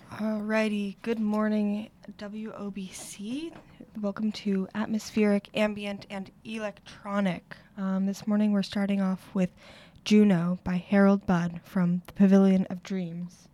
Alrighty, good morning, WOBC. Welcome to Atmospheric, Ambient, and Electronic. This morning we're starting off with Juno by Harold Budd from the Pavilion of Dreams.